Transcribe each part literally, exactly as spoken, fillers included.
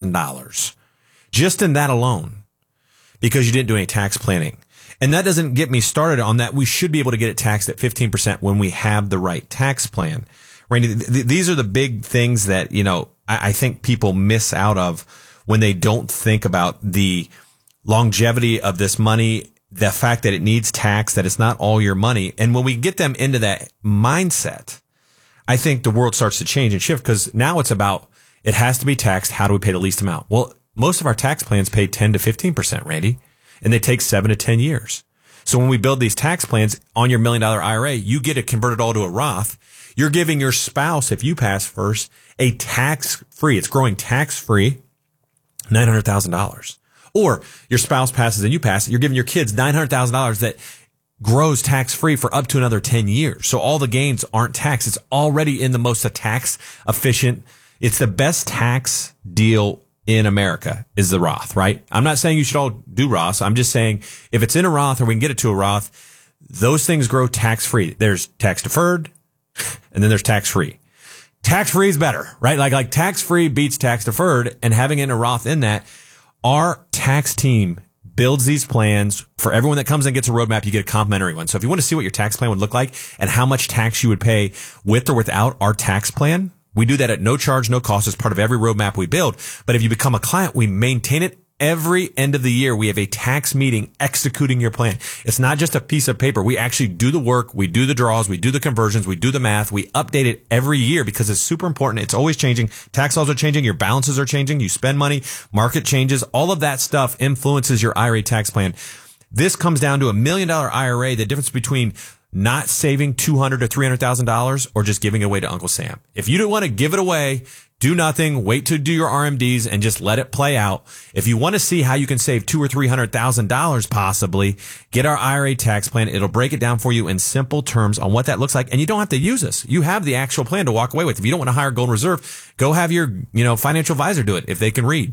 thousand dollars just in that alone because you didn't do any tax planning. And that doesn't get me started on that. We should be able to get it taxed at fifteen percent when we have the right tax plan. Randy, th- th- these are the big things that, you know, I-, I think people miss out of when they don't think about the longevity of this money, the fact that it needs tax, that it's not all your money. And when we get them into that mindset, I think the world starts to change and shift, because now it's about, it has to be taxed. How do we pay the least amount? Well, most of our tax plans pay ten to fifteen percent, Randy, and they take seven to ten years. So when we build these tax plans on your million dollar I R A, you get it converted all to a Roth. You're giving your spouse, if you pass first, a tax free, it's growing tax free, nine hundred thousand dollars. Or your spouse passes and you pass it, you're giving your kids nine hundred thousand dollars that grows tax free for up to another ten years. So all the gains aren't taxed. It's already in the most tax efficient. It's the best tax deal in America is the Roth, right? I'm not saying you should all do Roths. I'm just saying if it's in a Roth or we can get it to a Roth, those things grow tax free. There's tax deferred and then there's tax free. Tax free is better, right? Like, like tax free beats tax deferred, and having it in a Roth in that, our tax team builds these plans for everyone that comes and gets a roadmap. You get a complimentary one. So if you want to see what your tax plan would look like and how much tax you would pay with or without our tax plan, we do that at no charge, no cost as part of every roadmap we build. But if you become a client, we maintain it every end of the year. We have a tax meeting executing your plan. It's not just a piece of paper. We actually do the work. We do the draws. We do the conversions. We do the math. We update it every year because it's super important. It's always changing. Tax laws are changing. Your balances are changing. You spend money. Market changes. All of that stuff influences your I R A tax plan. This comes down to a million dollar I R A. The difference between not saving two hundred thousand dollars or three hundred thousand dollars or just giving it away to Uncle Sam. If you don't want to give it away, do nothing, wait to do your R M Ds and just let it play out. If you want to see how you can save two or three hundred thousand dollars possibly, get our I R A tax plan. It'll break it down for you in simple terms on what that looks like. And you don't have to use us. You have the actual plan to walk away with. If you don't want to hire Golden Reserve, go have your, you know, financial advisor do it if they can read.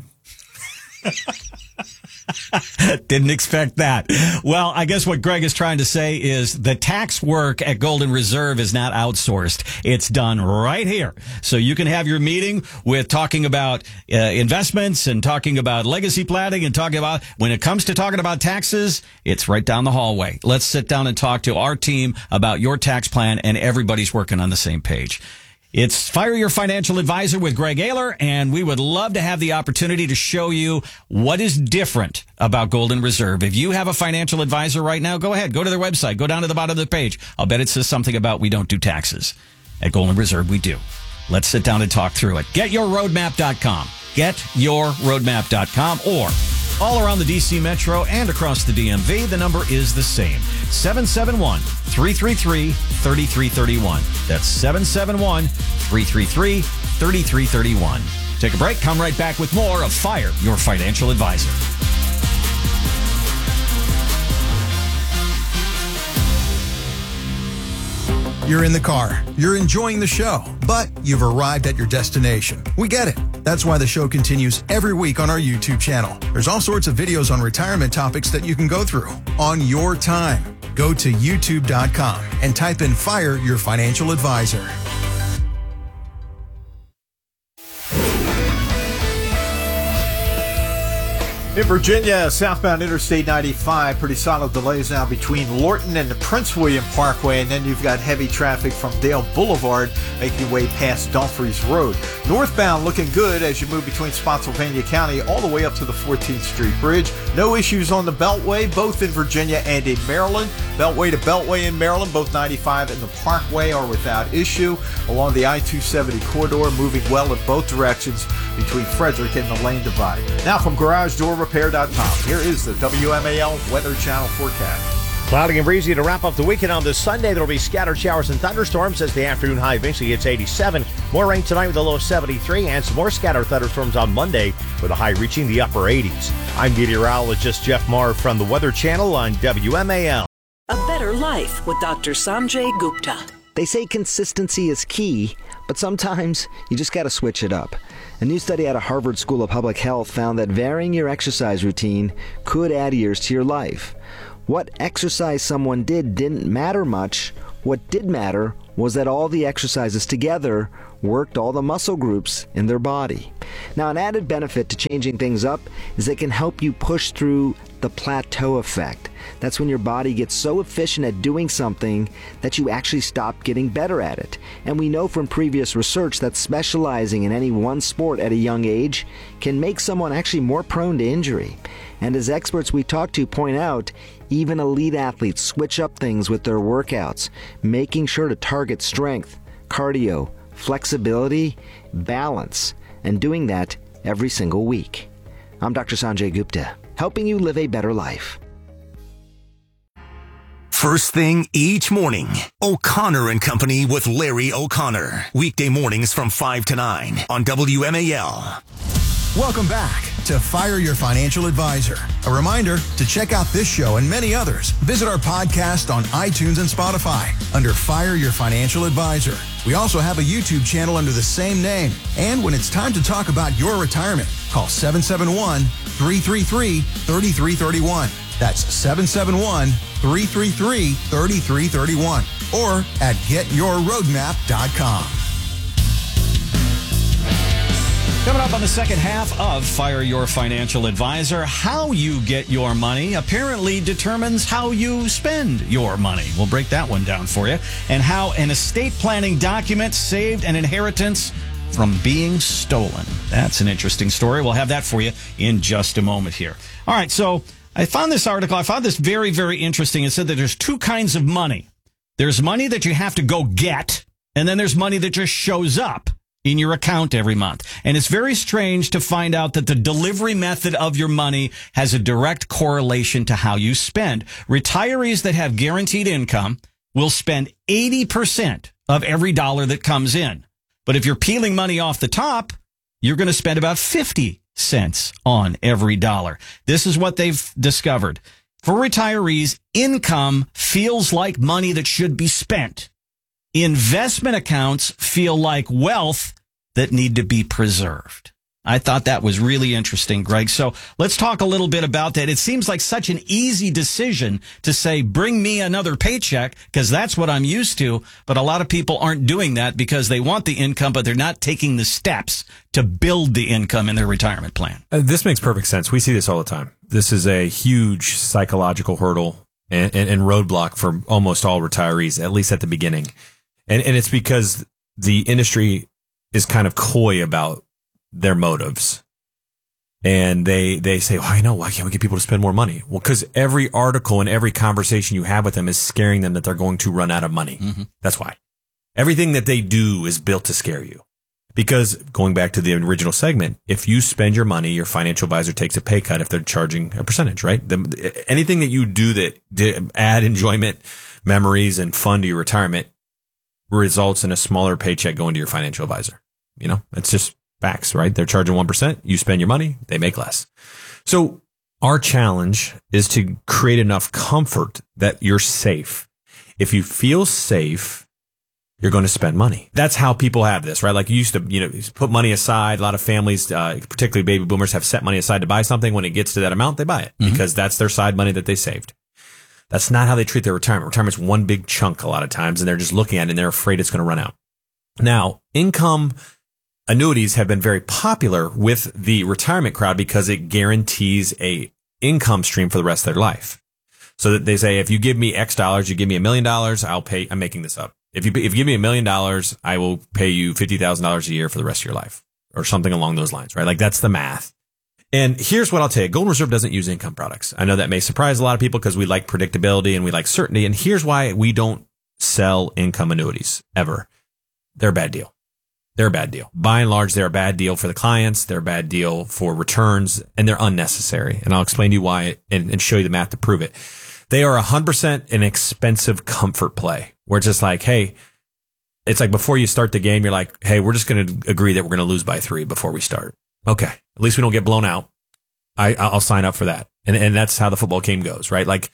Didn't expect that. Well, I guess what Greg is trying to say is the tax work at Golden Reserve is not outsourced. It's done right here. So you can have your meeting with talking about uh, investments and talking about legacy planning and talking about, when it comes to talking about taxes, it's right down the hallway. Let's sit down and talk to our team about your tax plan, and everybody's working on the same page. It's Fire Your Financial Advisor with Greg Ayler, and we would love to have the opportunity to show you what is different about Golden Reserve. If you have a financial advisor right now, go ahead, go to their website, go down to the bottom of the page. I'll bet it says something about we don't do taxes. At Golden Reserve, we do. Let's sit down and talk through it. get your roadmap dot com. get your roadmap dot com, or all around the D C Metro and across the D M V, the number is the same. seven seven one, three three three, three three three one. That's seven seven one, three three three, three three three one. Take a break. Come right back with more of Fire Your Financial Advisor. You're in the car. You're enjoying the show, but you've arrived at your destination. We get it. That's why the show continues every week on our YouTube channel. There's all sorts of videos on retirement topics that you can go through on your time. Go to youtube dot com and type in Fire Your Financial Advisor. In Virginia, southbound Interstate ninety-five, pretty solid delays now between Lorton and the Prince William Parkway, and then you've got heavy traffic from Dale Boulevard making your way past Dumfries Road. Northbound looking good as you move between Spotsylvania County all the way up to the fourteenth Street Bridge. No issues on the Beltway, both in Virginia and in Maryland. Beltway to Beltway in Maryland, both ninety-five and the Parkway are without issue. Along the I two seventy corridor, moving well in both directions between Frederick and the Lane Divide. Now from Garage Door Repair dot com, here is the W M A L Weather Channel forecast. Cloudy and breezy to wrap up the weekend on this Sunday. There will be scattered showers and thunderstorms as the afternoon high eventually hits eighty-seven. More rain tonight with a low of seventy-three, and some more scattered thunderstorms on Monday with a high reaching the upper eighties. I'm meteorologist Jeff Marr from the Weather Channel on W M A L. A better life with Doctor Sanjay Gupta. They say consistency is key, but sometimes you just got to switch it up. A new study out of Harvard School of Public Health found that varying your exercise routine could add years to your life. What exercise someone did didn't matter much. What did matter was that all the exercises together worked all the muscle groups in their body. Now, an added benefit to changing things up is it can help you push through the plateau effect. That's when your body gets so efficient at doing something that you actually stop getting better at it. And we know from previous research that specializing in any one sport at a young age can make someone actually more prone to injury. And as experts we talk to point out, even elite athletes switch up things with their workouts, making sure to target strength, cardio, flexibility, balance, and doing that every single week. I'm Doctor Sanjay Gupta, helping you live a better life. First thing each morning, O'Connor and Company with Larry O'Connor. Weekday mornings from five to nine on W M A L. Welcome back to Fire Your Financial Advisor. A reminder to check out this show and many others. Visit our podcast on iTunes and Spotify under Fire Your Financial Advisor. We also have a YouTube channel under the same name. And when it's time to talk about your retirement, call seven seven one, three three three, three three three one. That's seven seven one, three three three, three three three one or at get your roadmap dot com. Coming up on the second half of Fire Your Financial Advisor, how you get your money apparently determines how you spend your money. We'll break that one down for you. And how an estate planning document saved an inheritance from being stolen. That's an interesting story. We'll have that for you in just a moment here. All right, so I found this article. I found this very, very interesting. It said that there's two kinds of money. There's money that you have to go get, and then there's money that just shows up in your account every month. And it's very strange to find out that the delivery method of your money has a direct correlation to how you spend. Retirees that have guaranteed income will spend eighty percent of every dollar that comes in. But if you're peeling money off the top, you're going to spend about fifty cents on every dollar. This is what they've discovered. For retirees, income feels like money that should be spent. Investment accounts feel like wealth that need to be preserved. I thought that was really interesting, Greg. So let's talk a little bit about that. It seems like such an easy decision to say, bring me another paycheck, because that's what I'm used to. But a lot of people aren't doing that because they want the income, but they're not taking the steps to build the income in their retirement plan. Uh, this makes perfect sense. We see this all the time. This is a huge psychological hurdle and, and, and roadblock for almost all retirees, at least at the beginning. And, and it's because the industry is kind of coy about their motives. And they, they say, well, I know, why can't we get people to spend more money? Well, because every article and every conversation you have with them is scaring them that they're going to run out of money. Mm-hmm. That's why. Everything that they do is built to scare you. Because going back to the original segment, if you spend your money, your financial advisor takes a pay cut if they're charging a percentage, right? The, anything that you do that add enjoyment, memories, and fun to your retirement results in a smaller paycheck going to your financial advisor. You know, it's just facts, right? They're charging one percent. You spend your money, they make less. So our challenge is to create enough comfort that you're safe. If you feel safe, you're going to spend money. That's how people have this, right? Like you used to, you know, put money aside. A lot of families, uh, particularly baby boomers, have set money aside to buy something. When it gets to that amount, they buy it mm-hmm. because that's their side money that they saved. That's not how they treat their retirement. Retirement's one big chunk a lot of times, and they're just looking at it and they're afraid it's going to run out. Now, income annuities have been very popular with the retirement crowd because it guarantees a income stream for the rest of their life. So that they say, if you give me X dollars, you give me a million dollars, I'll pay, I'm making this up. If you, if you give me a million dollars, I will pay you fifty thousand dollars a year for the rest of your life or something along those lines, right? Like that's the math. And here's what I'll tell you. Golden Reserve doesn't use income products. I know that may surprise a lot of people because we like predictability and we like certainty. And here's why we don't sell income annuities ever. They're a bad deal. They're a bad deal. By and large, they're a bad deal for the clients. They're a bad deal for returns, and they're unnecessary. And I'll explain to you why and, and show you the math to prove it. They are one hundred percent an expensive comfort play where it's just like, hey, it's like before you start the game, you're like, hey, we're just going to agree that we're going to lose by three before we start. Okay. At least we don't get blown out. I, I'll sign up for that. And, and that's how the football game goes, right? Like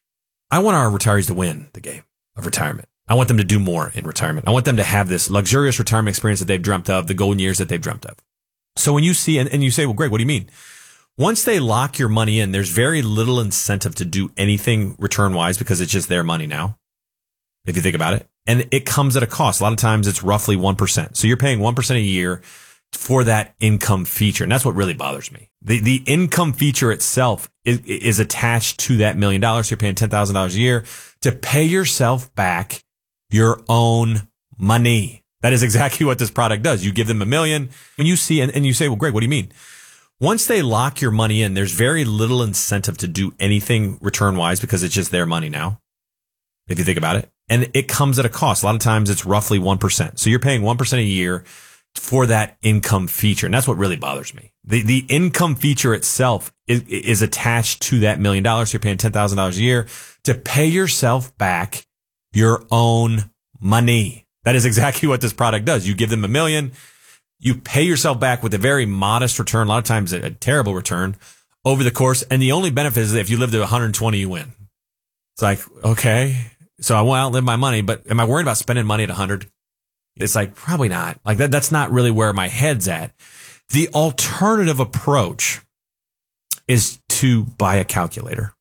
I want our retirees to win the game of retirement. I want them to do more in retirement. I want them to have this luxurious retirement experience that they've dreamt of, the golden years that they've dreamt of. So when you see, and, and you say, well, Greg, what do you mean? Once they lock your money in, there's very little incentive to do anything return wise because it's just their money now. If you think about it, And it comes at a cost. A lot of times it's roughly one percent. So you're paying one percent a year for that income feature. And that's what really bothers me. The the income feature itself is, is attached to that million dollars. So you're paying ten thousand dollars a year to pay yourself back your own money. That is exactly what this product does. You give them a million. When you see, and, and you say, well, Greg, what do you mean? Once they lock your money in, there's very little incentive to do anything return wise because it's just their money now. If you think about it. And it comes at a cost. A lot of times it's roughly one percent. So you're paying one percent a year for that income feature. And that's what really bothers me. The the income feature itself is, is attached to that million dollars. So you're paying ten thousand dollars a year to pay yourself back your own money. That is exactly what this product does. You give them a million, you pay yourself back with a very modest return, a lot of times a, a terrible return over the course. And the only benefit is that if you live to one hundred twenty, you win. It's like, okay, so I won't outlive my money, but am I worried about spending money at one hundred? It's like, probably not. Like that, that's not really where my head's at. The alternative approach is to buy a calculator.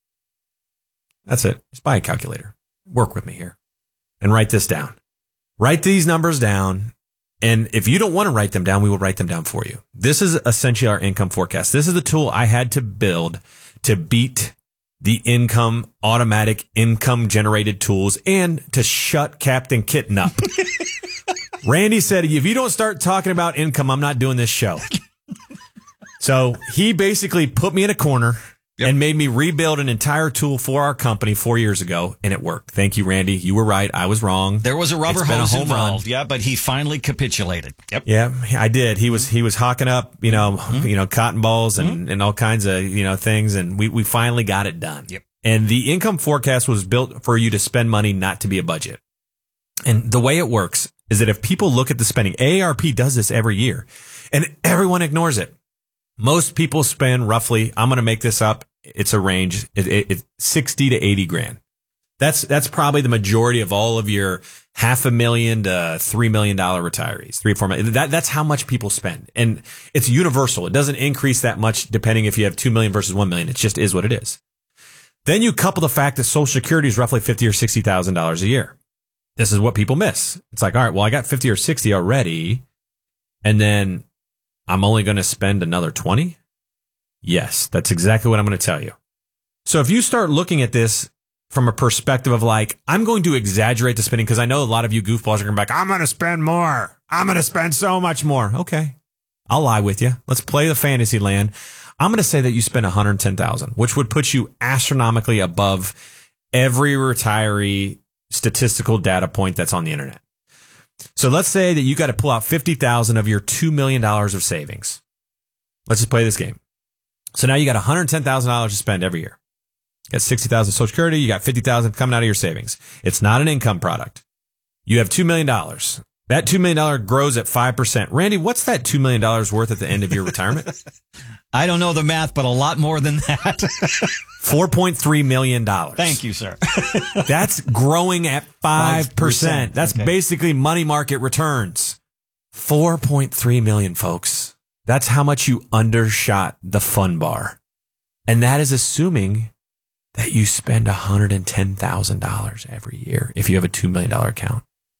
That's it. Just buy a calculator. Work with me here and write this down. Write these numbers down. And if you don't want to write them down, we will write them down for you. This is essentially our income forecast. This is the tool I had to build to beat the income, automatic income generated tools and to shut Captain Kitten up. Randy said, if you don't start talking about income, I'm not doing this show. So he basically put me in a corner yep. and made me rebuild an entire tool for our company four years ago, and it worked. Thank you, Randy. You were right. I was wrong. There was a rubber it's hose a involved. Run. Yeah, but he finally capitulated. Yep. Yeah, I did. He was he was hawking up, you know, mm-hmm. you know, cotton balls and, mm-hmm. and all kinds of, you know, things, and we, we finally got it done. Yep. And the income forecast was built for you to spend money, not to be a budget. And the way it works is that if people look at the spending, A A R P does this every year, and everyone ignores it. Most people spend roughly, I'm going to make this up, it's a range, it, it, it's sixty to eighty grand. That's that's probably the majority of all of your half a million to three million dollar retirees, three four million. That that's how much people spend, and it's universal. It doesn't increase that much depending if you have two million versus one million. It just is what it is. Then you couple the fact that Social Security is roughly fifty or sixty thousand dollars a year. This is what people miss. It's like, all right, well, I got fifty or sixty already, and then I'm only going to spend another twenty. Yes, that's exactly what I'm going to tell you. So if you start looking at this from a perspective of like, I'm going to exaggerate the spending because I know a lot of you goofballs are going to be like, I'm going to spend more. I'm going to spend so much more. Okay, I'll lie with you. Let's play the fantasy land. I'm going to say that you spend one hundred ten thousand dollars, which would put you astronomically above every retiree statistical data point that's on the internet. So let's say that you got to pull out fifty thousand dollars of your two million dollars of savings. Let's just play this game. So now you got one hundred ten thousand dollars to spend every year. You got sixty thousand dollars Social Security. You got fifty thousand dollars coming out of your savings. It's not an income product. You have two million dollars. That two million dollars grows at five percent. Randy, what's that two million dollars worth at the end of your retirement? I don't know the math, but a lot more than that. four point three million dollars. Thank you, sir. That's growing at five percent. That's okay. Basically money market returns. four point three million dollars, folks. That's how much you undershot the fun bar. And that is assuming that you spend one hundred ten thousand dollars every year if you have a two million dollars account.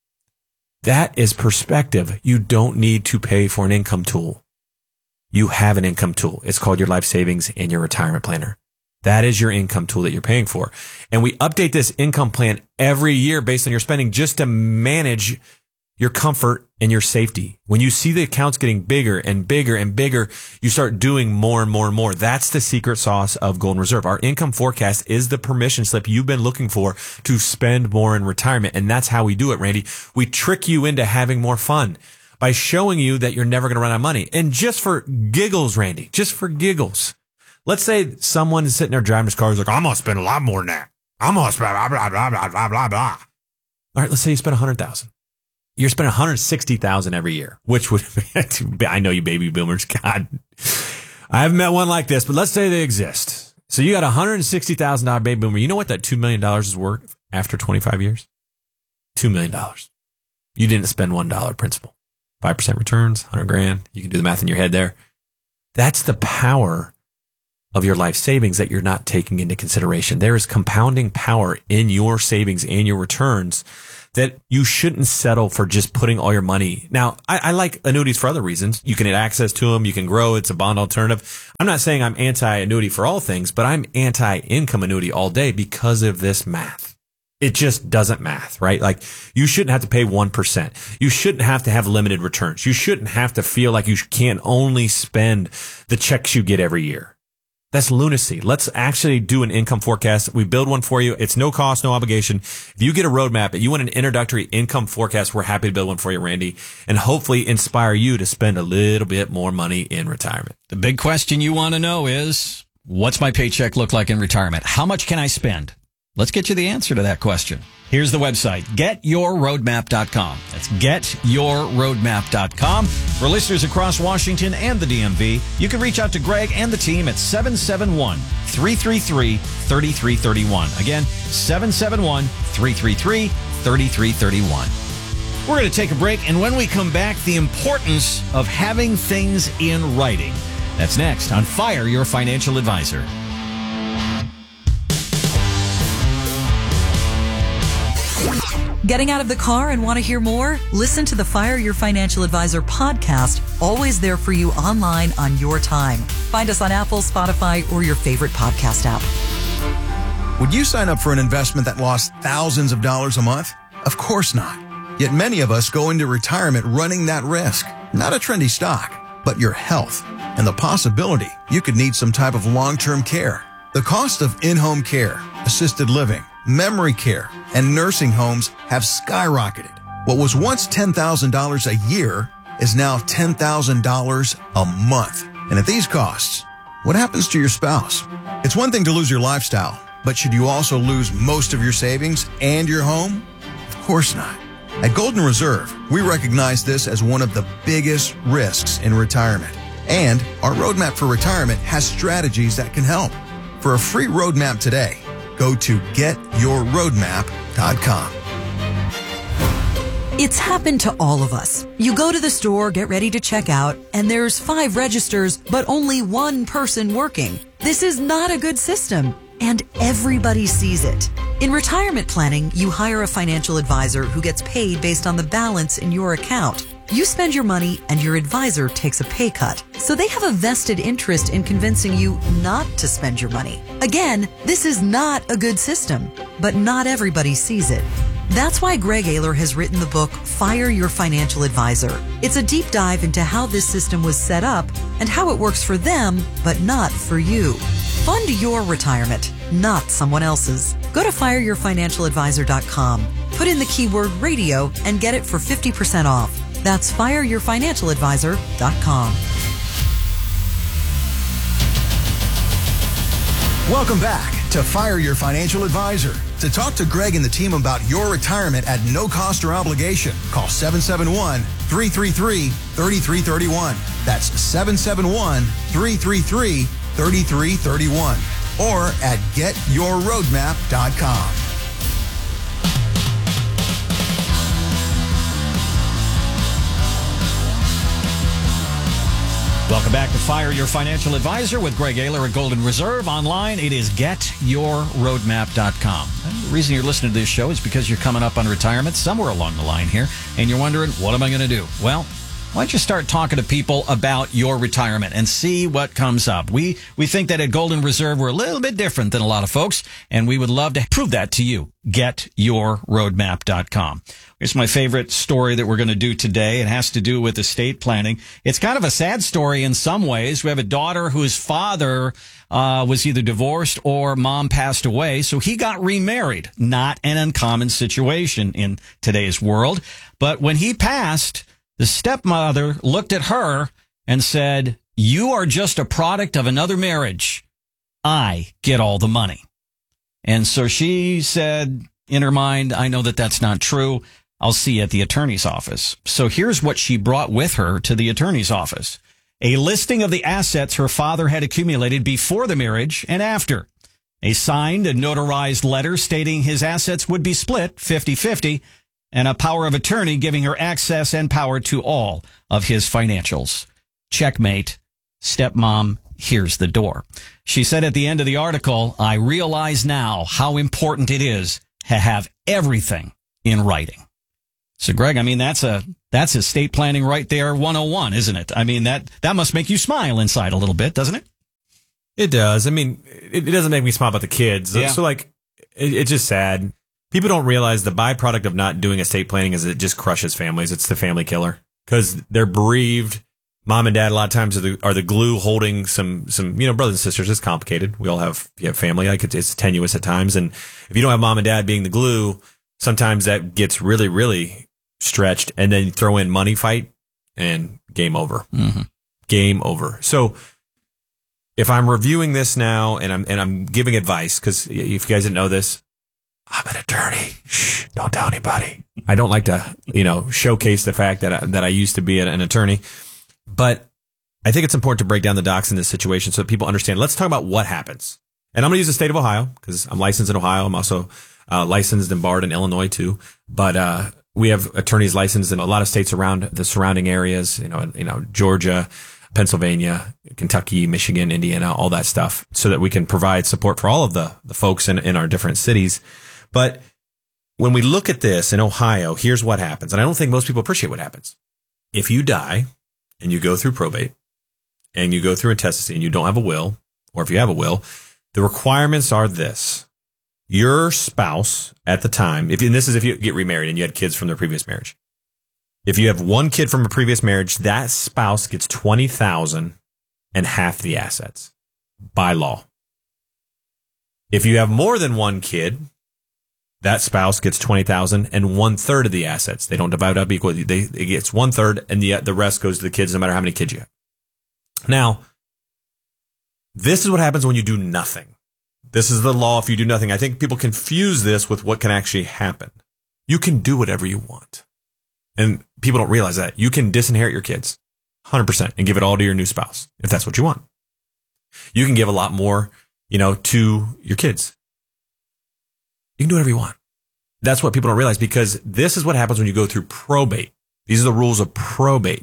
That is perspective. You don't need to pay for an income tool. You have an income tool. It's called your life savings and your retirement planner. That is your income tool that you're paying for. And we update this income plan every year based on your spending just to manage your comfort and your safety. When you see the accounts getting bigger and bigger and bigger, you start doing more and more and more. That's the secret sauce of Golden Reserve. Our income forecast is the permission slip you've been looking for to spend more in retirement. And that's how we do it, Randy. We trick you into having more fun by showing you that you're never going to run out of money. And just for giggles, Randy, just for giggles. Let's say someone is sitting there driving his car. He's like, I'm going to spend a lot more than that. I'm going to spend blah, blah, blah, blah, blah, blah, blah. All right, let's say you spend one hundred thousand dollars. You're spending one hundred sixty thousand dollars every year, which would, I know you baby boomers, God, I haven't met one like this, but let's say they exist. So you got a one hundred sixty thousand dollars baby boomer. You know what that two million dollars is worth after twenty-five years? two million dollars. You didn't spend one dollar principal. five percent returns, one hundred grand. You can do the math in your head there. That's the power of your life savings that you're not taking into consideration. There is compounding power in your savings and your returns that you shouldn't settle for just putting all your money. Now, I, I like annuities for other reasons. You can get access to them. You can grow. It's a bond alternative. I'm not saying I'm anti-annuity for all things, but I'm anti-income annuity all day because of this math. It just doesn't math, right? Like, you shouldn't have to pay one percent. You shouldn't have to have limited returns. You shouldn't have to feel like you can only spend the checks you get every year. That's lunacy. Let's actually do an income forecast. We build one for you. It's no cost, no obligation. If you get a roadmap and you want an introductory income forecast, we're happy to build one for you, Randy, and hopefully inspire you to spend a little bit more money in retirement. The big question you want to know is, what's my paycheck look like in retirement? How much can I spend? Let's get you the answer to that question. Here's the website, get your roadmap dot com. That's get your roadmap dot com. For listeners across Washington and the D M V, you can reach out to Greg and the team at seven seven one, three three three, three three three one. Again, seven seven one, three three three, three three three one. We're going to take a break, and when we come back, the importance of having things in writing. That's next on Fire Your Financial Advisor. Getting out of the car and want to hear more? Listen to the Fire Your Financial Advisor podcast, always there for you online on your time. Find us on Apple, Spotify, or your favorite podcast app. Would you sign up for an investment that lost thousands of dollars a month? Of course not. Yet many of us go into retirement running that risk. Not a trendy stock, but your health and the possibility you could need some type of long-term care. The cost of in-home care, assisted living, memory care, and nursing homes have skyrocketed. What was once ten thousand dollars a year is now ten thousand dollars a month. And at these costs, what happens to your spouse? It's one thing to lose your lifestyle, but should you also lose most of your savings and your home? Of course not. At Golden Reserve, we recognize this as one of the biggest risks in retirement. And our roadmap for retirement has strategies that can help. For a free roadmap today, go to get your roadmap dot com. It's happened to all of us. You go to the store, get ready to check out, and there's five registers, but only one person working. This is not a good system, and everybody sees it. In retirement planning, you hire a financial advisor who gets paid based on the balance in your account. You spend your money and your advisor takes a pay cut. So they have a vested interest in convincing you not to spend your money. Again, this is not a good system, but not everybody sees it. That's why Greg Ayler has written the book, Fire Your Financial Advisor. It's a deep dive into how this system was set up and how it works for them, but not for you. Fund your retirement, not someone else's. Go to fire your financial advisor dot com. Put in the keyword radio and get it for fifty percent off. That's fire your financial advisor dot com. Welcome back to Fire Your Financial Advisor. To talk to Greg and the team about your retirement at no cost or obligation, call seven seven one, three three three, three three three one. That's seven seven one, three three three, three three three one. Or at get your roadmap dot com. Welcome back to Fire Your Financial Advisor with Greg Ayler at Golden Reserve. Online, it is get your roadmap dot com. And the reason you're listening to this show is because you're coming up on retirement somewhere along the line here, and you're wondering, what am I going to do? Well, why don't you start talking to people about your retirement and see what comes up? We we think that at Golden Reserve, we're a little bit different than a lot of folks, and we would love to prove that to you. get your roadmap dot com. Here's my favorite story that we're going to do today. It has to do with estate planning. It's kind of a sad story in some ways. We have a daughter whose father uh, was either divorced or mom passed away, so he got remarried. Not an uncommon situation in today's world. But when he passed, the stepmother looked at her and said, "You are just a product of another marriage. I get all the money." And so she said in her mind, "I know that that's not true. I'll see you at the attorney's office." So here's what she brought with her to the attorney's office: a listing of the assets her father had accumulated before the marriage and after, a signed and notarized letter stating his assets would be split fifty-fifty, and a power of attorney giving her access and power to all of his financials. Checkmate. stepmom, here's the door. She said at the end of the article, I realize now how important it is to have everything in writing. So, Greg, I mean, that's a that's estate planning right there, one oh one, isn't it? I mean, that, that must make you smile inside a little bit, doesn't it? It does. I mean, it, it doesn't make me smile about the kids. Yeah. So, like, it, it's just sad. People don't realize the byproduct of not doing estate planning is it just crushes families. It's the family killer because they're bereaved. Mom and dad a lot of times are the, are the glue holding some, some, you know, brothers and sisters. It's complicated. We all have, you have family. Like it's, it's tenuous at times. And if you don't have mom and dad being the glue, sometimes that gets really, really stretched. And then you throw in money fight and game over. Mm-hmm. Game over. So if I'm reviewing this now and I'm, and I'm giving advice, because if you guys didn't know this, I'm an attorney. Shh, don't tell anybody. I don't like to, you know, showcase the fact that I, that I used to be an attorney. But I think it's important to break down the docs in this situation so that people understand. Let's talk about what happens. And I'm going to use the state of Ohio because I'm licensed in Ohio. I'm also uh, licensed and barred in Illinois too. But uh, we have attorneys licensed in a lot of states around the surrounding areas, you know, you know, Georgia, Pennsylvania, Kentucky, Michigan, Indiana, all that stuff, so that we can provide support for all of the, the folks in, in our different cities. But when we look at this in Ohio, here's what happens. And I don't think most people appreciate what happens. If you die, and you go through probate, and you go through intestacy, and you don't have a will, or if you have a will, the requirements are this. Your spouse at the time, if and this is if you get remarried and you had kids from their previous marriage. If you have one kid from a previous marriage, that spouse gets twenty thousand dollars and half the assets by law. If you have more than one kid, that spouse gets twenty thousand dollars and one third of the assets. They don't divide up equally. They, it gets one third and the, the rest goes to the kids no matter how many kids you have. Now, this is what happens when you do nothing. This is the law if you do nothing. I think people confuse this with what can actually happen. You can do whatever you want. And people don't realize that. You can disinherit your kids one hundred percent and give it all to your new spouse if that's what you want. You can give a lot more, you know, to your kids. You can do whatever you want. That's what people don't realize because this is what happens when you go through probate. These are the rules of probate.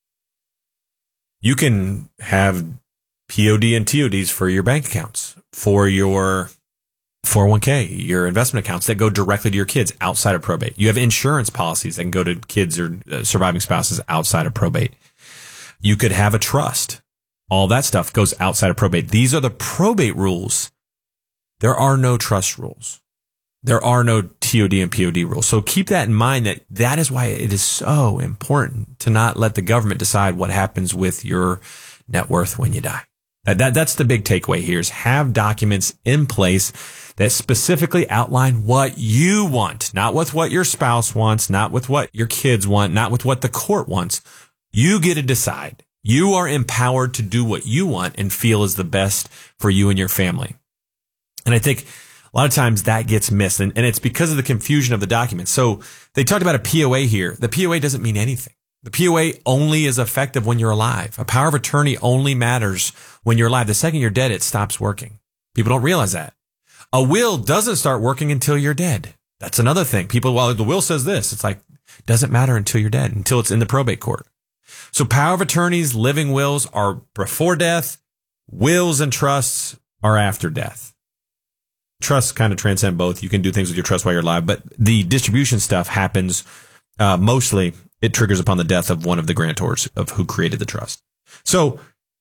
You can have P O D and T O Ds for your bank accounts, for your four oh one k, your investment accounts that go directly to your kids outside of probate. You have insurance policies that can go to kids or surviving spouses outside of probate. You could have a trust. All that stuff goes outside of probate. These are the probate rules. There are no trust rules. There are no T O D and P O D rules. So keep that in mind that that is why it is so important to not let the government decide what happens with your net worth when you die. That, that that's the big takeaway here is have documents in place that specifically outline what you want, not with what your spouse wants, not with what your kids want, not with what the court wants. You get to decide. You are empowered to do what you want and feel is the best for you and your family. And I think a lot of times that gets missed, and, and it's because of the confusion of the documents. So they talked about a P O A here. The P O A doesn't mean anything. The P O A only is effective when you're alive. A power of attorney only matters when you're alive. The second you're dead, it stops working. People don't realize that. A will doesn't start working until you're dead. That's another thing. People, well, the will says this. It's like, doesn't matter until you're dead, until it's in the probate court. So power of attorneys, living wills are before death. Wills and trusts are after death. Trusts kind of transcend both. You can do things with your trust while you're alive, but the distribution stuff happens uh, mostly. It triggers upon the death of one of the grantors of who created the trust. So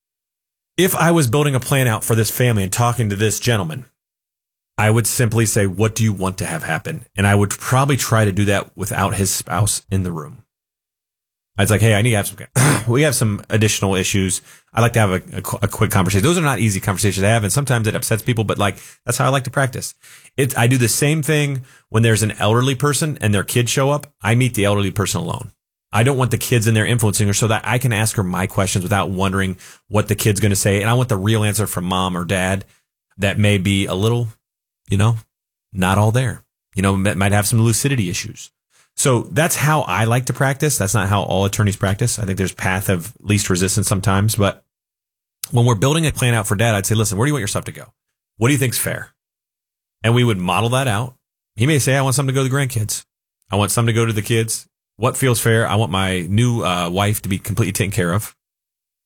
if I was building a plan out for this family and talking to this gentleman, I would simply say, what do you want to have happen? And I would probably try to do that without his spouse in the room. I was like, hey, I need to have some, we have some additional issues. I'd like to have a, a, a quick conversation. Those are not easy conversations to have. And sometimes it upsets people, but like, that's how I like to practice it. I do the same thing when there's an elderly person and their kids show up. I meet the elderly person alone. I don't want the kids in there influencing her so that I can ask her my questions without wondering what the kid's going to say. And I want the real answer from mom or dad that may be a little, you know, not all there, you know, might have some lucidity issues. So that's how I like to practice. That's not how all attorneys practice. I think there's path of least resistance sometimes. But when we're building a plan out for dad, I'd say, listen, where do you want your stuff to go? What do you think's fair? And we would model that out. He may say, I want some to go to the grandkids. I want some to go to the kids. What feels fair? I want my new uh, wife to be completely taken care of.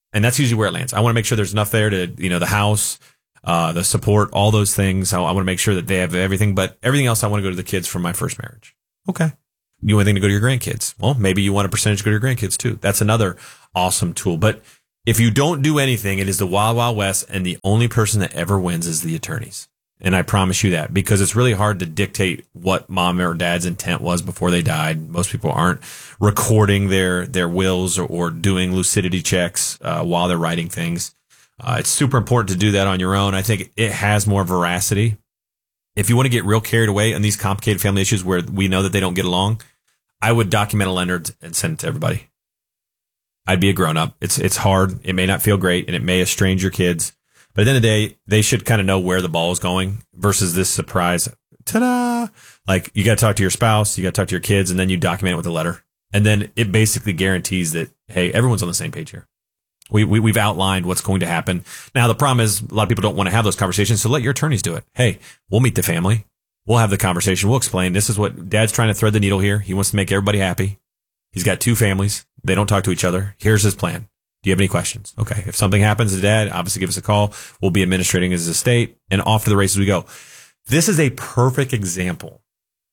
And that's usually where it lands. I want to make sure there's enough there to, you know, the house, uh, the support, all those things. I, I want to make sure that they have everything, but everything else I want to go to the kids from my first marriage. Okay. You want anything to go to your grandkids? Well, maybe you want a percentage to go to your grandkids too. That's another awesome tool. But if you don't do anything, it is the wild, wild west, and the only person that ever wins is the attorneys. And I promise you that, because it's really hard to dictate what mom or dad's intent was before they died. Most people aren't recording their, their wills or, or doing lucidity checks uh, while they're writing things. Uh, it's super important to do that on your own. I think it has more veracity. If you want to get real carried away on these complicated family issues where we know that they don't get along, I would document a lender and send it to everybody. I'd be a grown up. It's, it's hard. It may not feel great, and it may estrange your kids. But at the end of the day, they should kind of know where the ball is going versus this surprise. Ta-da! Like, you got to talk to your spouse, you got to talk to your kids, and then you document it with a letter. And then it basically guarantees that, hey, everyone's on the same page here. We, we, we've outlined what's going to happen. Now, the problem is a lot of people don't want to have those conversations, so let your attorneys do it. Hey, we'll meet the family. We'll have the conversation. We'll explain. This is what Dad's trying to thread the needle here. He wants to make everybody happy. He's got two families. They don't talk to each other. Here's his plan. Do you have any questions? Okay. If something happens to Dad, obviously give us a call. We'll be administrating his estate, and off to the races we go. This is a perfect example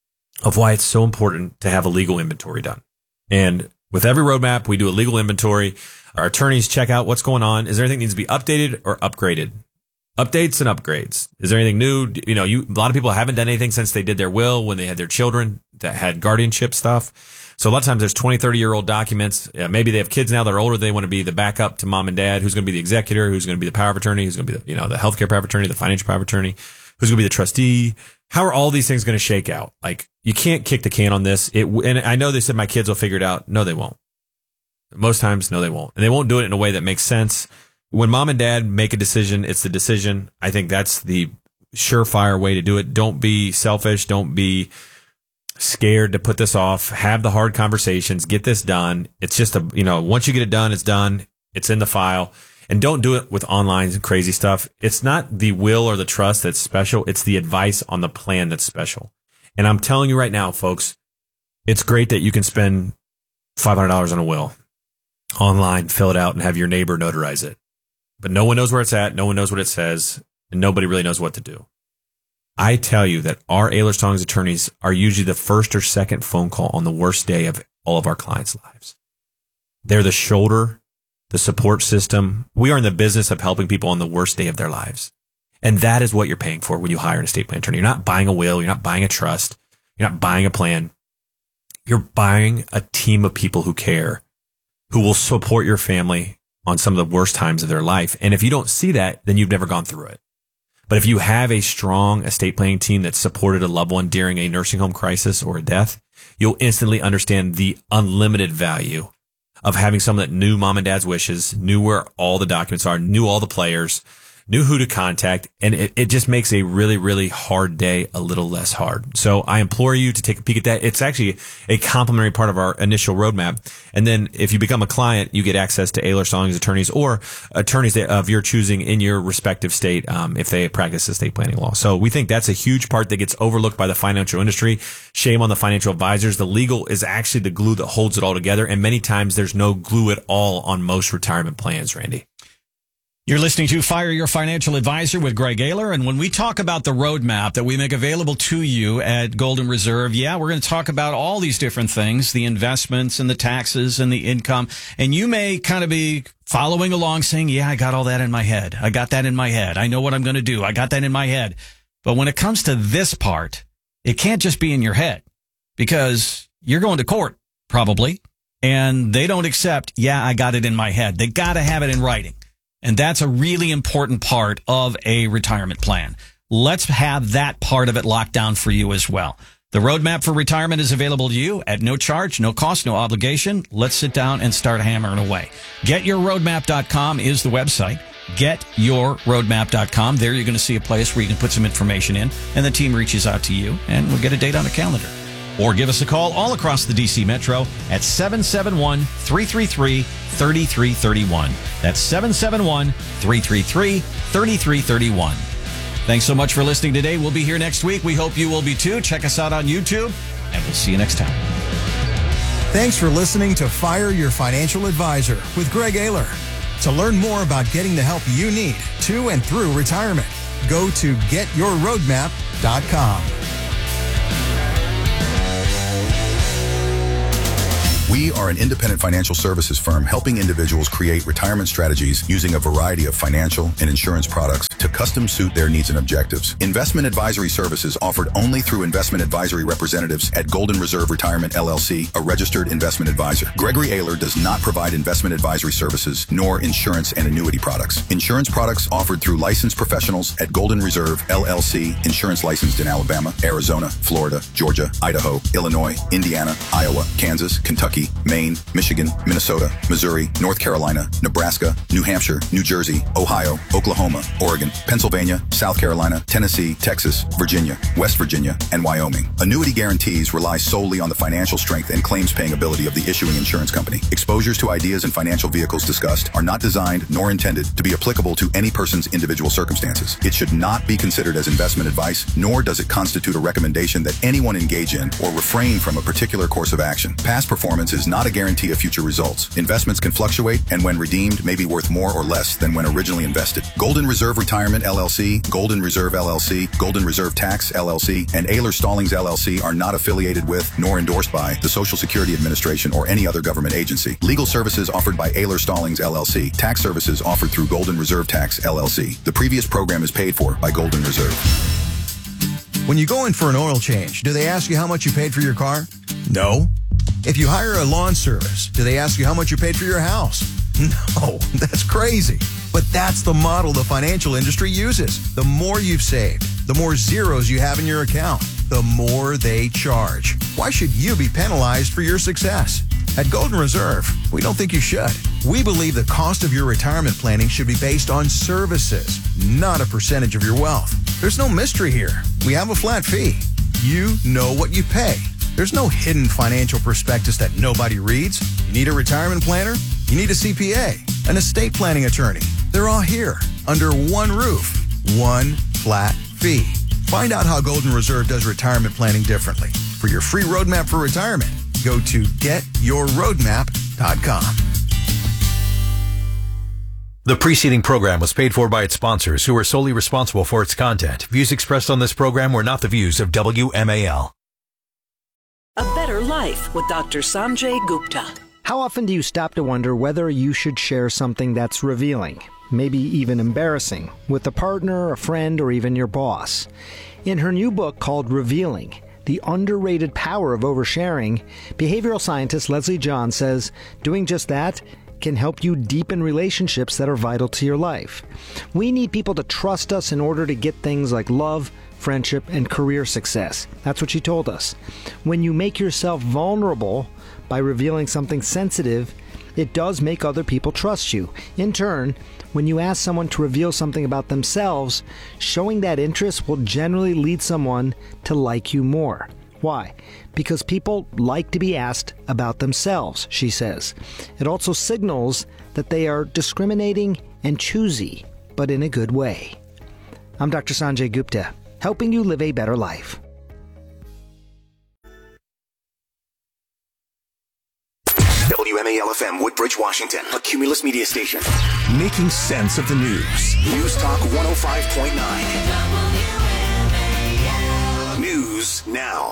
of why it's so important to have a legal inventory done. And with every roadmap, we do a legal inventory. Our attorneys check out what's going on. Is there anything that needs to be updated or upgraded? Updates and upgrades. Is there anything new? You know, you, a lot of people haven't done anything since they did their will when they had their children that had guardianship stuff. So a lot of times there's twenty, thirty year old documents. Yeah, maybe they have kids now that are older. They want to be the backup to mom and dad. Who's going to be the executor? Who's going to be the power of attorney? Who's going to be the, you know, the healthcare power of attorney, the financial power of attorney? Who's going to be the trustee? How are all these things going to shake out? Like, you can't kick the can on this. It, and I know they said my kids will figure it out. No, they won't. Most times, no, they won't. And they won't do it in a way that makes sense. When mom and dad make a decision, it's the decision. I think that's the surefire way to do it. Don't be selfish. Don't be scared to put this off. Have the hard conversations. Get this done. It's just a, you know, once you get it done, it's done. It's in the file. And don't do it with online and crazy stuff. It's not the will or the trust that's special. It's the advice on the plan that's special. And I'm telling you right now, folks, it's great that you can spend five hundred dollars on a will online, fill it out, and have your neighbor notarize it. But no one knows where it's at. No one knows what it says. And nobody really knows what to do. I tell you that our Ehlers Stallings attorneys are usually the first or second phone call on the worst day of all of our clients' lives. They're the shoulder, the support system. We are in the business of helping people on the worst day of their lives. And that is what you're paying for when you hire an estate plan attorney. You're not buying a will. You're not buying a trust. You're not buying a plan. You're buying a team of people who care, who will support your family on some of the worst times of their life. And if you don't see that, then you've never gone through it. But if you have a strong estate planning team that supported a loved one during a nursing home crisis or a death, you'll instantly understand the unlimited value of having someone that knew mom and dad's wishes, knew where all the documents are, knew all the players, knew who to contact, and it, it just makes a really, really hard day a little less hard. So I implore you to take a peek at that. It's actually a complimentary part of our initial roadmap. And then if you become a client, you get access to Ehlers Stallings attorneys or attorneys that, of your choosing in your respective state um, if they practice estate planning law. So we think that's a huge part that gets overlooked by the financial industry. Shame on the financial advisors. The legal is actually the glue that holds it all together. And many times there's no glue at all on most retirement plans, Randy. You're listening to Fire Your Financial Advisor with Greg Ayler. And when we talk about the roadmap that we make available to you at Golden Reserve, yeah, we're going to talk about all these different things, the investments and the taxes and the income. And you may kind of be following along saying, yeah, I got all that in my head. I got that in my head. I know what I'm going to do. I got that in my head. But when it comes to this part, it can't just be in your head because you're going to court probably. And they don't accept, yeah, I got it in my head. They got to have it in writing. And that's a really important part of a retirement plan. Let's have that part of it locked down for you as well. The roadmap for retirement is available to you at no charge, no cost, no obligation. Let's sit down and start hammering away. get your roadmap dot com is the website. get your roadmap dot com. There you're going to see a place where you can put some information in, and the team reaches out to you, and we'll get a date on the calendar. Or give us a call all across the D C Metro at seven seven one, three three three, three three three one. That's seven seven one, three three three, three three three one. Thanks so much for listening today. We'll be here next week. We hope you will be too. Check us out on YouTube, and we'll see you next time. Thanks for listening to Fire Your Financial Advisor with Greg Ayler. To learn more about getting the help you need to and through retirement, go to get your roadmap dot com. We are an independent financial services firm helping individuals create retirement strategies using a variety of financial and insurance products to custom suit their needs and objectives. Investment advisory services offered only through investment advisory representatives at Golden Reserve Retirement L L C, a registered investment advisor. Gregory Ayler does not provide investment advisory services nor insurance and annuity products. Insurance products offered through licensed professionals at Golden Reserve L L C, insurance licensed in Alabama, Arizona, Florida, Georgia, Idaho, Illinois, Indiana, Iowa, Kansas, Kentucky, Maine, Michigan, Minnesota, Missouri, North Carolina, Nebraska, New Hampshire, New Jersey, Ohio, Oklahoma, Oregon, Pennsylvania, South Carolina, Tennessee, Texas, Virginia, West Virginia, and Wyoming. Annuity guarantees rely solely on the financial strength and claims paying ability of the issuing insurance company. Exposures to ideas and financial vehicles discussed are not designed nor intended to be applicable to any person's individual circumstances. It should not be considered as investment advice, nor does it constitute a recommendation that anyone engage in or refrain from a particular course of action. Past performance is not a guarantee of future results. Investments can fluctuate and when redeemed may be worth more or less than when originally invested. Golden Reserve Retirement L L C, Golden Reserve L L C, Golden Reserve Tax L L C, and Ayler Stallings L L C are not affiliated with nor endorsed by the Social Security Administration or any other government agency. Legal services offered by Ayler Stallings L L C. Tax services offered through Golden Reserve Tax L L C. The previous program is paid for by Golden Reserve. When you go in for an oil change, do they ask you how much you paid for your car? No. If you hire a lawn service, do they ask you how much you paid for your house? No, that's crazy. But that's the model the financial industry uses. The more you've saved, the more zeros you have in your account, the more they charge. Why should you be penalized for your success? At Golden Reserve, we don't think you should. We believe the cost of your retirement planning should be based on services, not a percentage of your wealth. There's no mystery here. We have a flat fee. You know what you pay. There's no hidden financial prospectus that nobody reads. You need a retirement planner? You need a C P A, an estate planning attorney. They're all here under one roof, one flat fee. Find out how Golden Reserve does retirement planning differently. For your free roadmap for retirement, go to get your roadmap dot com. The preceding program was paid for by its sponsors, who are solely responsible for its content. Views expressed on this program were not the views of W M A L. A Better Life with Doctor Sanjay Gupta. How often do you stop to wonder whether you should share something that's revealing, maybe even embarrassing, with a partner, a friend, or even your boss? In her new book called Revealing, The Underrated Power of Oversharing, behavioral scientist Leslie John says doing just that can help you deepen relationships that are vital to your life. We need people to trust us in order to get things like love, friendship, and career success. That's what she told us. When you make yourself vulnerable by revealing something sensitive, it does make other people trust you. In turn, when you ask someone to reveal something about themselves, showing that interest will generally lead someone to like you more. Why? Because people like to be asked about themselves, she says. It also signals that they are discriminating and choosy, but in a good way. I'm Doctor Sanjay Gupta, helping you live a better life. W M A L F M, Woodbridge, Washington, a Cumulus media station. Making sense of the news. News Talk one oh five point nine. News now.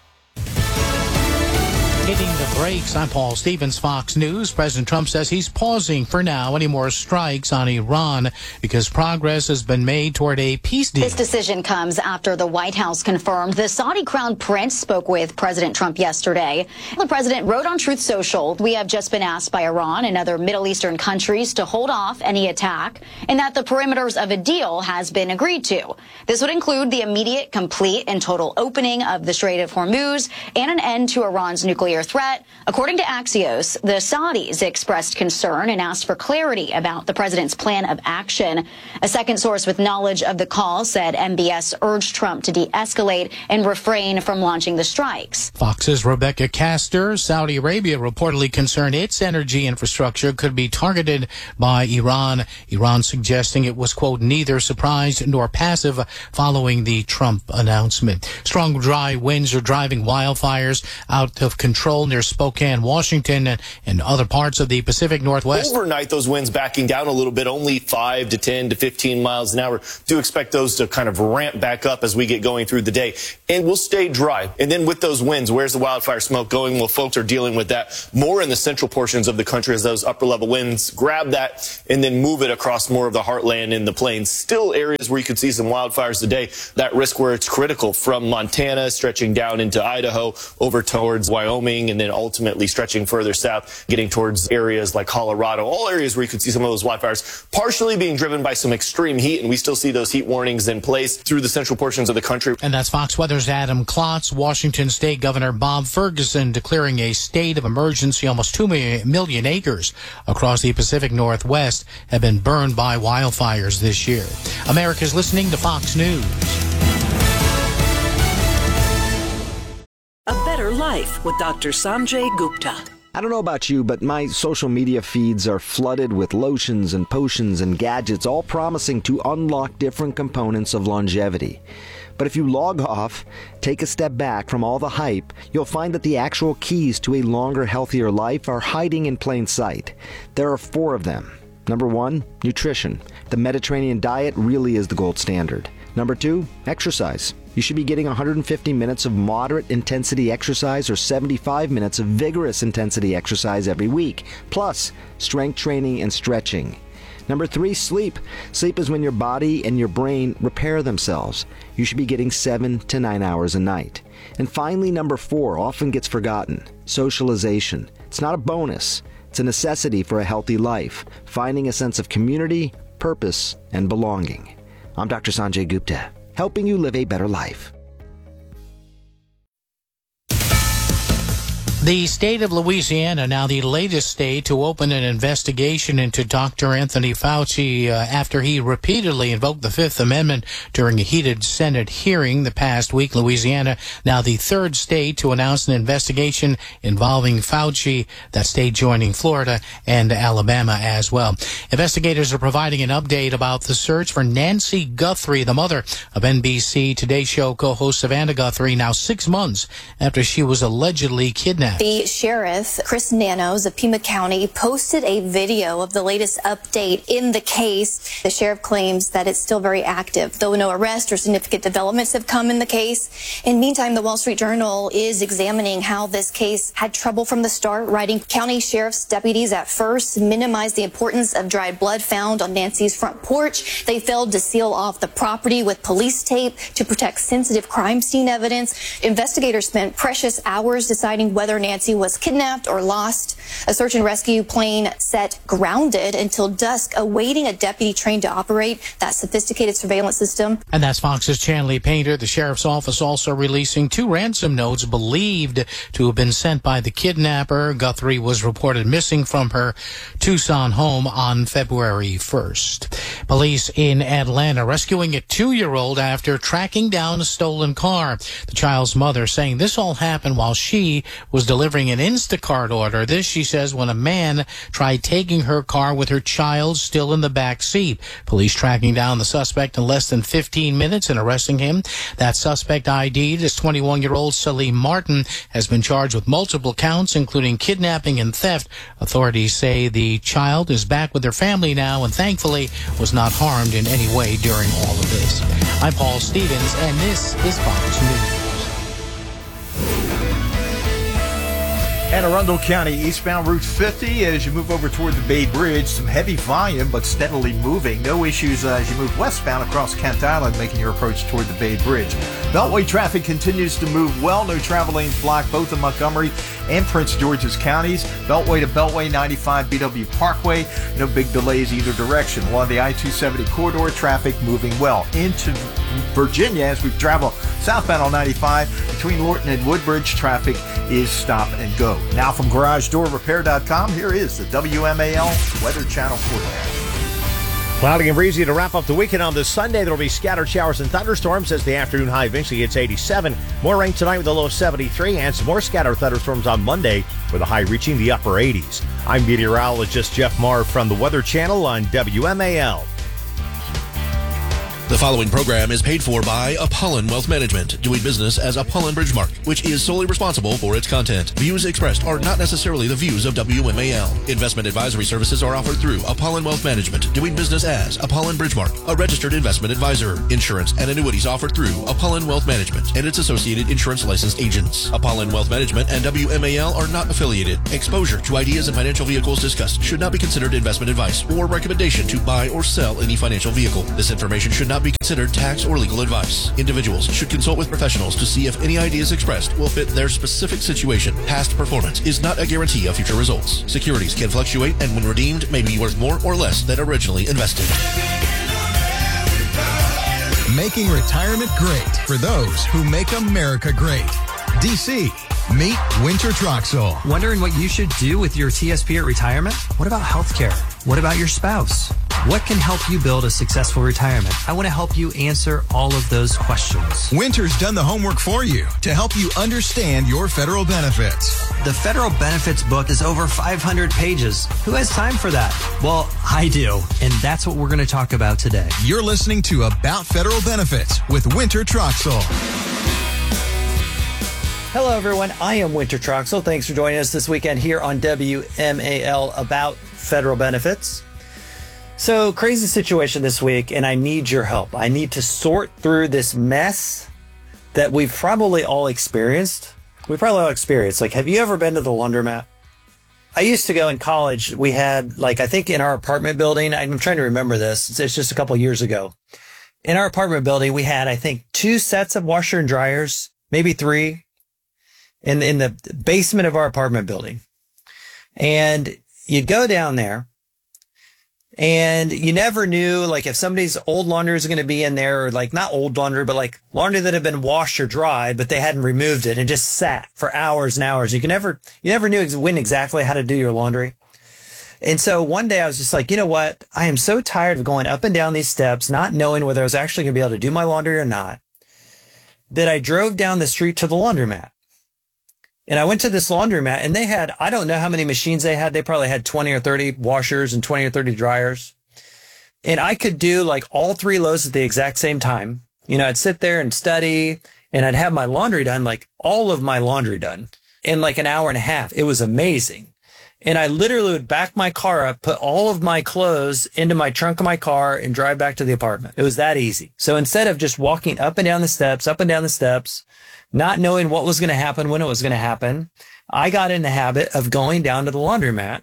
Hitting the brakes, I'm Paul Stevens, Fox News. President Trump says he's pausing for now any more strikes on Iran because progress has been made toward a peace deal. This decision comes after the White House confirmed the Saudi crown prince spoke with President Trump yesterday. The president wrote on Truth Social, "We have just been asked by Iran and other Middle Eastern countries to hold off any attack and that the perimeters of a deal has been agreed to. This would include the immediate, complete, and total opening of the Strait of Hormuz and an end to Iran's nuclear threat." According to Axios, the Saudis expressed concern and asked for clarity about the president's plan of action. A second source with knowledge of the call said M B S urged Trump to de-escalate and refrain from launching the strikes. Fox's Rebecca Castor, Saudi Arabia reportedly concerned its energy infrastructure could be targeted by Iran. Iran suggesting it was, quote, neither surprised nor passive following the Trump announcement. Strong, dry winds are driving wildfires out of control control near Spokane, Washington, and, and other parts of the Pacific Northwest. Overnight, those winds backing down a little bit, only five to ten to fifteen miles an hour. Do expect those to kind of ramp back up as we get going through the day. And we'll stay dry. And then with those winds, where's the wildfire smoke going? Well, folks are dealing with that more in the central portions of the country as those upper level winds grab that and then move it across more of the heartland and the plains. Still areas where you could see some wildfires today. That risk where it's critical from Montana, stretching down into Idaho, over towards Wyoming, and then ultimately stretching further south, getting towards areas like Colorado. All areas where you could see some of those wildfires partially being driven by some extreme heat, and we still see those heat warnings in place through the central portions of the country. And that's Fox Weather's Adam Klotz. Washington State Governor Bob Ferguson declaring a state of emergency. Almost two million acres across the Pacific Northwest have been burned by wildfires this year. America's listening to Fox News. A Better Life with Doctor Sanjay Gupta. I don't know about you, but my social media feeds are flooded with lotions and potions and gadgets, all promising to unlock different components of longevity. But if you log off, take a step back from all the hype, you'll find that the actual keys to a longer, healthier life are hiding in plain sight. There are four of them. Number one, nutrition. The Mediterranean diet really is the gold standard. Number two, exercise. You should be getting one hundred fifty minutes of moderate intensity exercise or seventy-five minutes of vigorous intensity exercise every week, plus strength training and stretching. Number three, sleep. Sleep is when your body and your brain repair themselves. You should be getting seven to nine hours a night. And finally, number four, often gets forgotten, socialization. It's not a bonus. It's a necessity for a healthy life, finding a sense of community, purpose, and belonging. I'm Doctor Sanjay Gupta, helping you live a better life. The state of Louisiana, now the latest state to open an investigation into Doctor Anthony Fauci uh, after he repeatedly invoked the Fifth Amendment during a heated Senate hearing the past week. Louisiana, now the third state to announce an investigation involving Fauci, that state joining Florida and Alabama as well. Investigators are providing an update about the search for Nancy Guthrie, the mother of N B C Today Show co-host Savannah Guthrie, now six months after she was allegedly kidnapped. The sheriff, Chris Nanos of Pima County, posted a video of the latest update in the case. The sheriff claims that it's still very active, though no arrest or significant developments have come in the case. In the meantime, the Wall Street Journal is examining how this case had trouble from the start, writing county sheriff's deputies at first minimized the importance of dried blood found on Nancy's front porch. They failed to seal off the property with police tape to protect sensitive crime scene evidence. Investigators spent precious hours deciding whether Nancy was kidnapped or lost. A search and rescue plane set grounded until dusk, awaiting a deputy trained to operate that sophisticated surveillance system. And that's Fox's Chanley Painter. The sheriff's office also releasing two ransom notes believed to have been sent by the kidnapper. Guthrie was reported missing from her Tucson home on February first. Police in Atlanta rescuing a two-year-old after tracking down a stolen car. The child's mother saying this all happened while she was delivering an Instacart order. This, she says, when a man tried taking her car with her child still in the back seat. Police tracking down the suspect in less than fifteen minutes and arresting him. That suspect I D'd as twenty-one-year-old Salim Martin has been charged with multiple counts, including kidnapping and theft. Authorities say the child is back with their family now and thankfully was not harmed in any way during all of this. I'm Paul Stevens, and this is Fox News. Anne Arundel County, eastbound Route fifty, as you move over toward the Bay Bridge, some heavy volume, but steadily moving. No issues uh, as you move westbound across Kent Island, making your approach toward the Bay Bridge. Beltway traffic continues to move well. No travel lanes blocked both in Montgomery and Prince George's counties. Beltway to Beltway, ninety-five B W Parkway. No big delays either direction. Along the I two seventy corridor, traffic moving well. Into Virginia, as we travel southbound on ninety-five, between Lorton and Woodbridge, traffic is stop and go. Now from Garage Door Repair dot com, here is the W M A L Weather Channel forecast. Cloudy and breezy to wrap up the weekend on this Sunday. There will be scattered showers and thunderstorms as the afternoon high eventually hits eighty-seven. More rain tonight with a low of seventy-three, and some more scattered thunderstorms on Monday with a high reaching the upper eighties. I'm meteorologist Jeff Marr from the Weather Channel on W M A L. The following program is paid for by Apollon Wealth Management, doing business as Apollon Bridgemark, which is solely responsible for its content. Views expressed are not necessarily the views of W M A L. Investment advisory services are offered through Apollon Wealth Management, doing business as Apollon Bridgemark, a registered investment advisor. Insurance and annuities offered through Apollon Wealth Management and its associated insurance licensed agents. Apollon Wealth Management and W M A L are not affiliated. Exposure to ideas and financial vehicles discussed should not be considered investment advice or recommendation to buy or sell any financial vehicle. This information should not be considered tax or legal advice. Individuals should consult with professionals to see if any ideas expressed will fit their specific situation. Past performance is not a guarantee of future results. Securities can fluctuate and when redeemed may be worth more or less than originally invested. Making retirement great for those who make America great. D C, meet Winter Troxel. Wondering what you should do with your T S P at retirement? What about healthcare? What about your spouse? What can help you build a successful retirement? I want to help you answer all of those questions. Winter's done the homework for you to help you understand your federal benefits. The federal benefits book is over five hundred pages. Who has time for that? Well, I do, and that's what we're going to talk about today. You're listening to About Federal Benefits with Winter Troxel. Hello, everyone. I am Winter Troxel. Thanks for joining us this weekend here on W M A L About Federal Benefits. So, crazy situation this week, and I need your help. I need to sort through this mess that we've probably all experienced. We probably all experienced. Like, have you ever been to the laundromat? I used to go in college. We had, like, I think in our apartment building, I'm trying to remember this. It's just a couple years ago. In our apartment building, we had, I think, two sets of washer and dryers, maybe three, in, in the basement of our apartment building. And you'd go down there. And you never knew, like, if somebody's old laundry was going to be in there, or like not old laundry, but like laundry that had been washed or dried, but they hadn't removed it and just sat for hours and hours. You can never, you never knew when exactly how to do your laundry. And so one day I was just like, you know what? I am so tired of going up and down these steps, not knowing whether I was actually going to be able to do my laundry or not, that I drove down the street to the laundromat. And I went to this laundromat and they had, I don't know how many machines they had. They probably had twenty or thirty washers and twenty or thirty dryers. And I could do like all three loads at the exact same time. You know, I'd sit there and study and I'd have my laundry done, like all of my laundry done in like an hour and a half. It was amazing. And I literally would back my car up, put all of my clothes into my trunk of my car and drive back to the apartment. It was that easy. So instead of just walking up and down the steps, up and down the steps, not knowing what was going to happen, when it was going to happen, I got in the habit of going down to the laundromat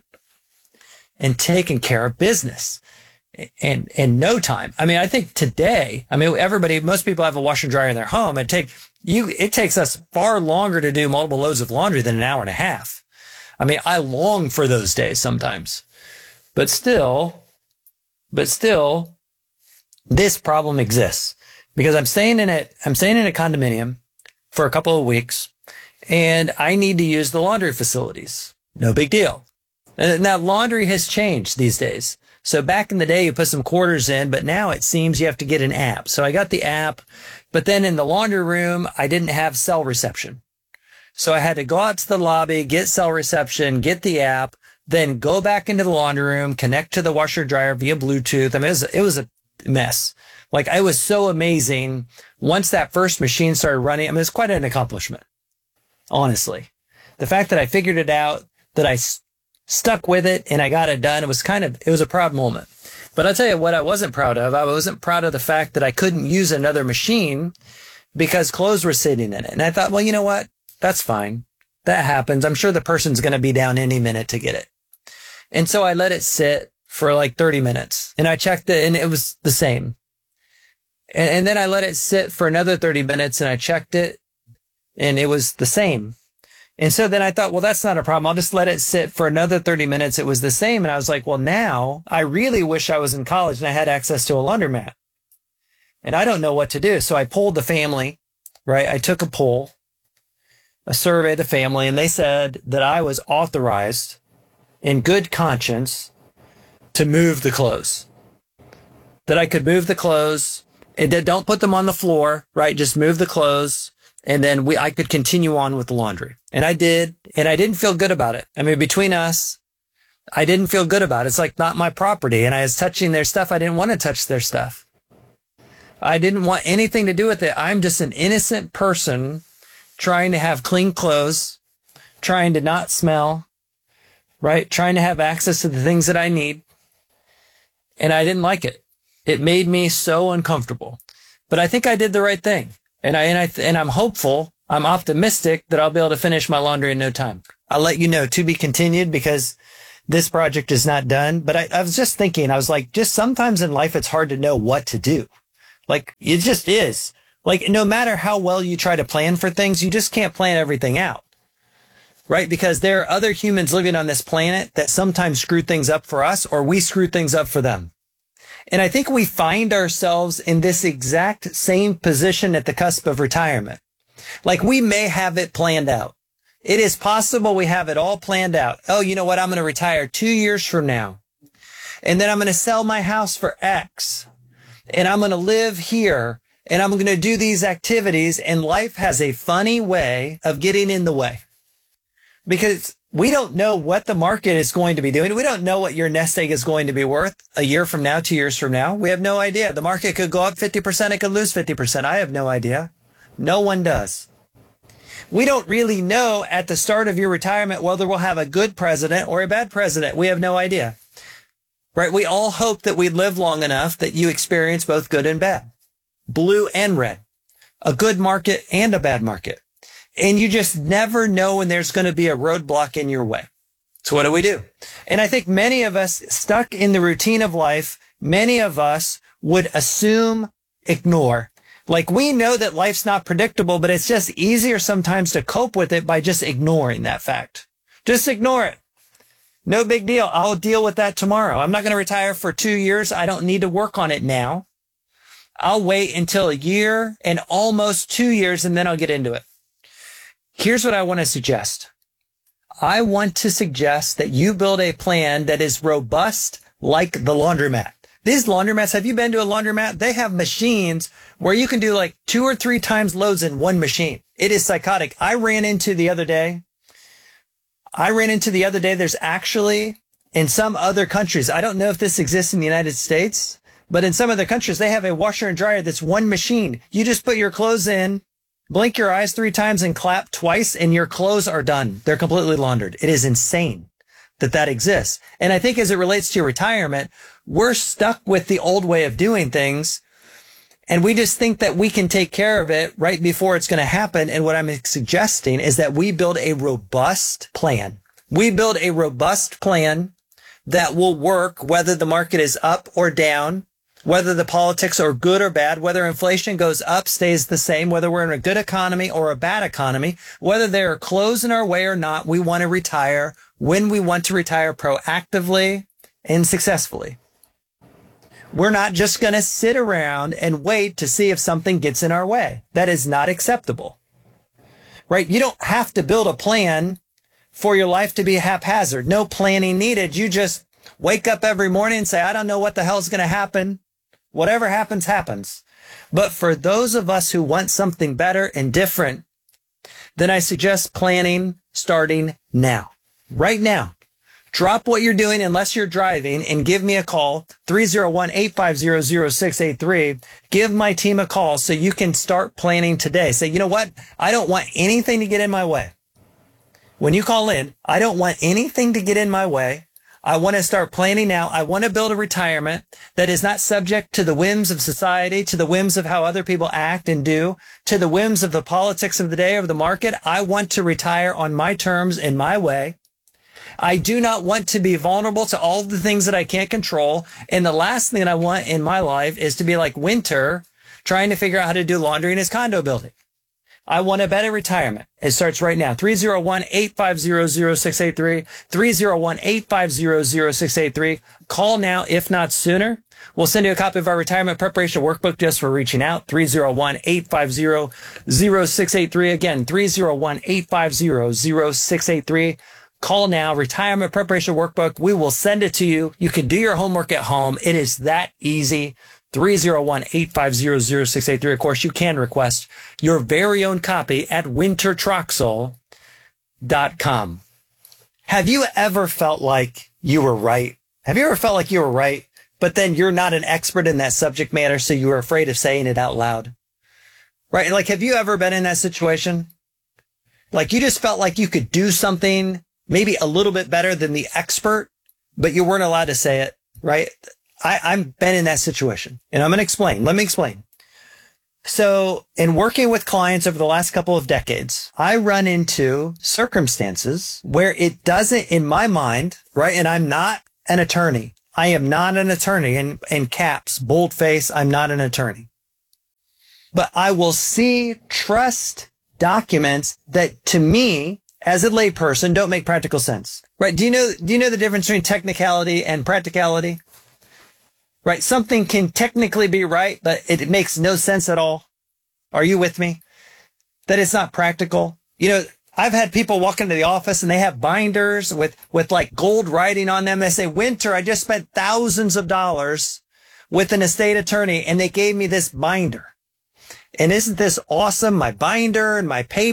and taking care of business in, in no time. I mean, I think today, I mean, everybody, most people have a washer and dryer in their home. It take you, it takes us far longer to do multiple loads of laundry than an hour and a half. I mean, I long for those days sometimes, but still, but still, this problem exists because I'm staying in it. I'm staying in a condominium for a couple of weeks, and I need to use the laundry facilities. No big deal. And now laundry has changed these days. So back in the day, you put some quarters in, but now it seems you have to get an app. So I got the app, but then in the laundry room, I didn't have cell reception. So I had to go out to the lobby, get cell reception, get the app, then go back into the laundry room, connect to the washer dryer via Bluetooth. I mean, it was, it was a mess. Like, it was so amazing. Once that first machine started running, I mean, it's quite an accomplishment, honestly. The fact that I figured it out, that I s- stuck with it and I got it done, it was kind of, it was a proud moment. But I'll tell you what I wasn't proud of. I wasn't proud of the fact that I couldn't use another machine because clothes were sitting in it. And I thought, well, you know what? That's fine. That happens. I'm sure the person's going to be down any minute to get it. And so I let it sit for like thirty minutes and I checked it and it was the same. And, and then I let it sit for another thirty minutes and I checked it and it was the same. And so then I thought, well, that's not a problem. I'll just let it sit for another thirty minutes. It was the same. And I was like, well, now I really wish I was in college and I had access to a laundromat and I don't know what to do. So I polled the family, right? I took a poll, a survey of the family, and they said that I was authorized in good conscience to move the clothes, that I could move the clothes and don't put them on the floor, right? Just move the clothes. And then we, I could continue on with the laundry. And I did. And I didn't feel good about it. I mean, between us, I didn't feel good about it. It's like not my property. And I was touching their stuff. I didn't want to touch their stuff. I didn't want anything to do with it. I'm just an innocent person trying to have clean clothes, trying to not smell, right? Trying to have access to the things that I need. And I didn't like it. It made me so uncomfortable. But I think I did the right thing. And I, and I, and I'm hopeful, I'm optimistic that I'll be able to finish my laundry in no time. I'll let you know, to be continued, because this project is not done. But I, I was just thinking, I was like, just sometimes in life, it's hard to know what to do. Like, it just is. Like, no matter how well you try to plan for things, you just can't plan everything out. Right? Because there are other humans living on this planet that sometimes screw things up for us, or we screw things up for them. And I think we find ourselves in this exact same position at the cusp of retirement. Like, we may have it planned out. It is possible we have it all planned out. Oh, you know what? I'm going to retire two years from now. And then I'm going to sell my house for X. And I'm going to live here. And I'm going to do these activities. And life has a funny way of getting in the way. Because we don't know what the market is going to be doing. We don't know what your nest egg is going to be worth a year from now, two years from now. We have no idea. The market could go up fifty percent. It could lose fifty percent. I have no idea. No one does. We don't really know at the start of your retirement whether we'll have a good president or a bad president. We have no idea. Right? We all hope that we live long enough that you experience both good and bad, blue and red, a good market and a bad market. And you just never know when there's going to be a roadblock in your way. So what do we do? And I think many of us stuck in the routine of life, many of us would assume, ignore. Like, we know that life's not predictable, but it's just easier sometimes to cope with it by just ignoring that fact. Just ignore it. No big deal. I'll deal with that tomorrow. I'm not going to retire for two years. I don't need to work on it now. I'll wait until a year and almost two years, and then I'll get into it. Here's what I want to suggest. I want to suggest that you build a plan that is robust like the laundromat. These laundromats, have you been to a laundromat? They have machines where you can do like two or three times loads in one machine. It is psychotic. I ran into the other day. I ran into the other day. There's actually in some other countries, I don't know if this exists in the United States, but in some other countries, they have a washer and dryer that's one machine. You just put your clothes in, blink your eyes three times and clap twice, and your clothes are done. They're completely laundered. It is insane that that exists. And I think as it relates to your retirement, we're stuck with the old way of doing things. And we just think that we can take care of it right before it's going to happen. And what I'm suggesting is that we build a robust plan. We build a robust plan that will work whether the market is up or down, whether the politics are good or bad, whether inflation goes up, stays the same, whether we're in a good economy or a bad economy, whether there are clothes in our way or not, we want to retire when we want to retire proactively and successfully. We're not just going to sit around and wait to see if something gets in our way. That is not acceptable, right? You don't have to build a plan for your life to be haphazard. No planning needed. You just wake up every morning and say, I don't know what the hell is going to happen. Whatever happens, happens. But for those of us who want something better and different, then I suggest planning starting now, right now. Drop what you're doing unless you're driving and give me a call, three oh one, eight five zero, zero six eight three. Give my team a call so you can start planning today. Say, you know what? I don't want anything to get in my way. When you call in, I don't want anything to get in my way. I want to start planning now. I want to build a retirement that is not subject to the whims of society, to the whims of how other people act and do, to the whims of the politics of the day or the market. I want to retire on my terms in my way. I do not want to be vulnerable to all the things that I can't control. And the last thing I want in my life is to be like Winter trying to figure out how to do laundry in his condo building. I want a better retirement. It starts right now. three oh one, eight five zero, zero six eight three. three oh one, eight five zero, zero six eight three. Call now, if not sooner. We'll send you a copy of our retirement preparation workbook just for reaching out. three oh one, eight five zero, zero six eight three. Again, three oh one, eight five zero, zero six eight three. Call now, retirement preparation workbook. We will send it to you. You can do your homework at home. It is that easy. three oh one, eight five zero, zero six eight three. Of course, you can request your very own copy at winter troxel dot com. Have you ever felt like you were right? Have you ever felt like you were right, but then you're not an expert in that subject matter, so you were afraid of saying it out loud. Right? Like, have you ever been in that situation? Like, you just felt like you could do something maybe a little bit better than the expert, but you weren't allowed to say it, right? I, I've been in that situation, and I'm going to explain. Let me explain. So in working with clients over the last couple of decades, I run into circumstances where it doesn't, in my mind, right? And I'm not an attorney. I am not an attorney. In, in caps, boldface, I'm not an attorney. But I will see trust documents that to me, as a layperson, don't make practical sense. Right? Do you know, do you know the difference between technicality and practicality? Right? Something can technically be right, but it makes no sense at all. Are you with me? That it's not practical. You know, I've had people walk into the office and they have binders with, with like gold writing on them. They say, Winter, I just spent thousands of dollars with an estate attorney and they gave me this binder. And isn't this awesome? My binder and my paper.